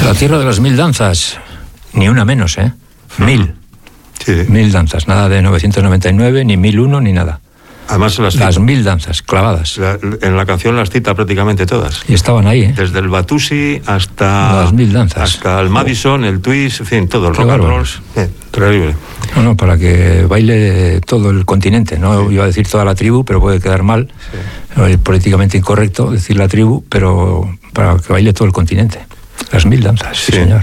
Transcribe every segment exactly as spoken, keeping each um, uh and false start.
La tierra de las mil danzas, ni una menos, ¿eh? Mil. Sí. Mil danzas, nada de novecientos noventa y nueve, ni mil uno, ni nada. Además, las, las mil danzas clavadas. La, en la canción las cita prácticamente todas. Y estaban ahí, ¿eh? Desde el Batusi hasta las mil danzas. Hasta el Madison, el twist, en fin, todo, el Qué rock and roll. bárbaros. Eh, terrible. No, no, para que baile todo el continente. No sí. iba a decir toda la tribu, pero puede quedar mal. Sí. Políticamente incorrecto decir la tribu, pero para que baile todo el continente. Las mil danzas, sí, sí señor.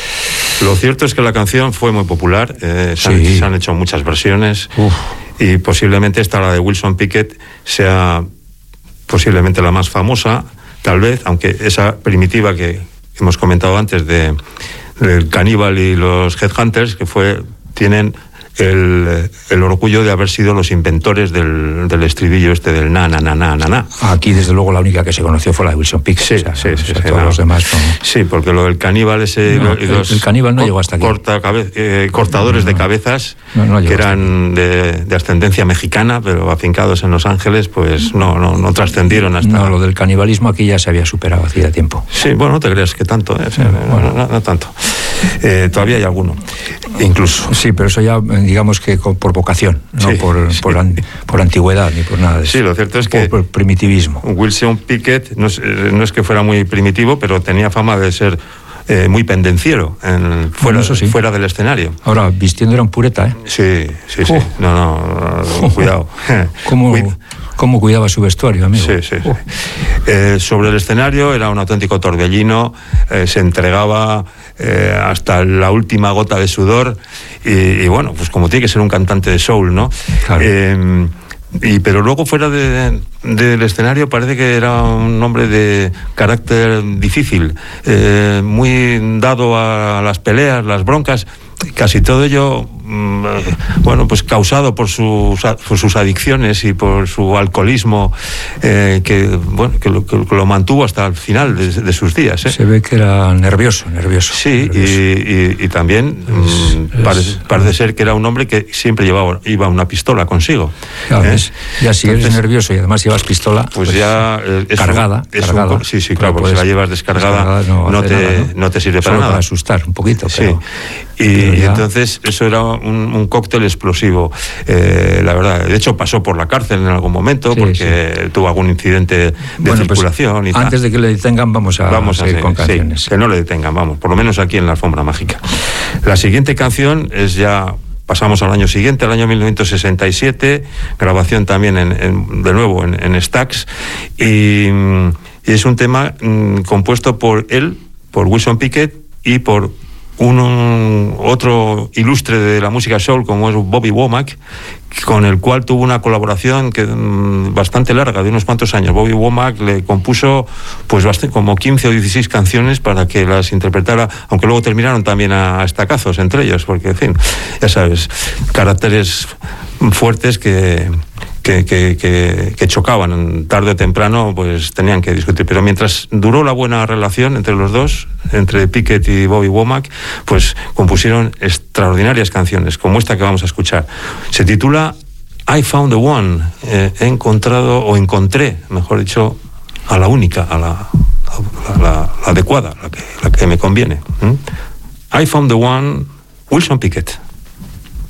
Lo cierto es que la canción fue muy popular. Eh, se, sí. han, se han hecho muchas versiones. Uf. Y posiblemente esta, la de Wilson Pickett, sea posiblemente la más famosa, tal vez, aunque esa primitiva que hemos comentado antes de del Cannibal y los Headhunters, que fue tienen el, el orgullo de haber sido los inventores del, del estribillo este del na, na, na, na, na, na. Aquí, desde luego, la única que se conoció fue la de Wilson Pickett. Sí, o sea, sí, o sí, sea, sí, todos no. los demás no. Sí, porque lo del Caníbal ese... No, y los el, el Caníbal no llegó hasta aquí. Corta, cabe, eh, cortadores no, no, de cabezas, no, no que eran de, de ascendencia mexicana, pero afincados en Los Ángeles, pues no, no, no trascendieron hasta... No, lo del canibalismo aquí ya se había superado hacía tiempo. Sí, bueno, no te creas que tanto, ¿eh? O sea, no, bueno. no, no, no tanto. Eh, todavía hay alguno, incluso. Sí, pero eso ya, digamos que por vocación, no sí, por, sí. Por, an, por antigüedad ni por nada de eso. Sí, lo cierto es por, que... Por primitivismo. Wilson Pickett no es, no es que fuera muy primitivo, pero tenía fama de ser eh, muy pendenciero en, fuera, bueno, sí. fuera del escenario. Ahora, vistiendo era un pureta, ¿eh? Sí, sí, sí. Oh. No, no, no, cuidado. ¿Cómo, Cuid... ¿Cómo cuidaba su vestuario, amigo? Sí, sí, sí. Oh. Eh, sobre el escenario era un auténtico torbellino, eh, se entregaba eh, hasta la última gota de sudor y, y bueno, pues como tiene que ser un cantante de soul, ¿no? Claro. Eh, Y, pero luego fuera de, de, del escenario parece que era un hombre de carácter difícil, eh, muy dado a las peleas, las broncas, casi todo ello, mmm, bueno, pues causado por sus, por sus adicciones y por su alcoholismo, eh, que, bueno, que lo, que lo mantuvo hasta el final de, de sus días. ¿eh? Se ve que era nervioso, nervioso. Sí, nervioso. Y, y, y también es, mmm, parece, es, parece ser que era un hombre que siempre llevaba iba una pistola consigo. Claro, ¿eh? es, ya si Entonces, eres nervioso y además llevas pistola, pues, pues ya eh, es cargada, un, es cargada. Un, sí, sí, claro, porque si la llevas descargada, descargada no, no, te, nada, ¿no? no te sirve Solo para nada. Para asustar un poquito, pero... Sí. Y, y entonces eso era un, un cóctel explosivo, eh, la verdad. De hecho pasó por la cárcel en algún momento, sí, porque sí. tuvo algún incidente de bueno, circulación pues, y tal. Antes de que le detengan vamos a, vamos a seguir hacer, con canciones. Sí, que no le detengan, vamos, por lo menos aquí en la Alfombra Mágica. La siguiente canción es ya... Pasamos al año siguiente, al año mil novecientos sesenta y siete, grabación también en, en, de nuevo en, en Stax, y, y es un tema mm, compuesto por él, por Wilson Pickett y por un, un otro ilustre de la música soul como es Bobby Womack, con el cual tuvo una colaboración que, mmm, bastante larga, de unos cuantos años. Bobby Womack le compuso pues bastante, como quince o dieciséis canciones para que las interpretara, aunque luego terminaron también a, a estacazos entre ellos, porque, en fin, ya sabes, caracteres fuertes que... Que, que, que, que chocaban tarde o temprano, pues tenían que discutir. Pero mientras duró la buena relación entre los dos, entre Pickett y Bobby Womack, pues compusieron extraordinarias canciones, como esta que vamos a escuchar. Se titula I Found the One. Eh, he encontrado, o encontré, mejor dicho, a la única, a la, a la, la adecuada, la que, la que me conviene. ¿Mm? I Found the One, Wilson Pickett.